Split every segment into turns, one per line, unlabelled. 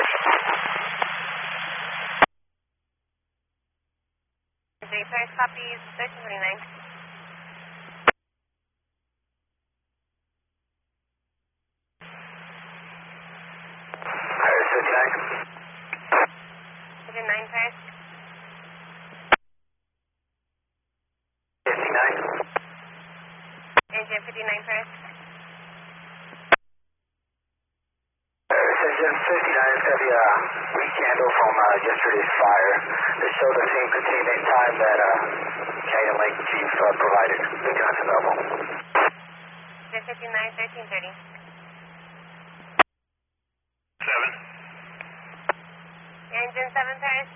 First copies 1329.
Paris
59 first.
59.
Engine 59 first.
Engine 59 is going to be a rekindle from yesterday's fire. This shows the same containment time that Canadian Lake Chief provided. Lieutenant available.
Engine 59 1330.
7.
Engine 7 first.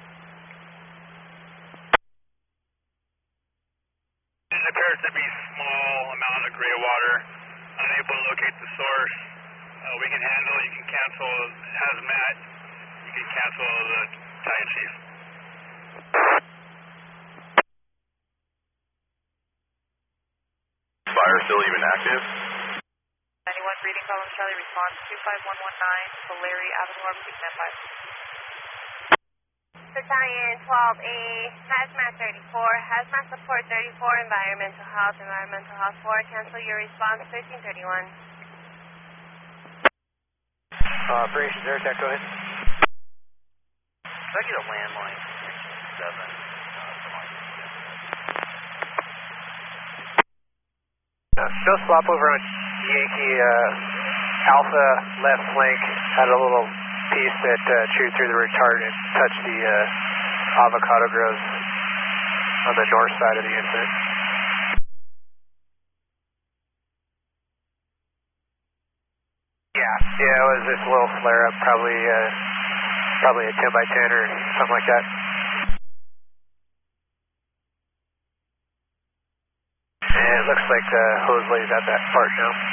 It appears to be small amount of gray water. Unable to locate the source. We can handle, you can cancel hazmat, you can cancel the tie chief.
Fire still even active?
91 breeding column Charlie response 25119 Larry Avenue Barbecue standby.
Battalion 12A, Hazmat 34, Hazmat Support 34, Environmental Health 4, cancel your response 1331.
Operations Air Tech, go ahead.
Should I get a landline? 7.
Show swap over on Yankee Alpha left flank. Had a little piece that chewed through the retardant and touched the avocado groves on the north side of the incident. Yeah, it was just a little flare up, probably a 10 by 10 or something like that. And it looks like Hosley's at that part now.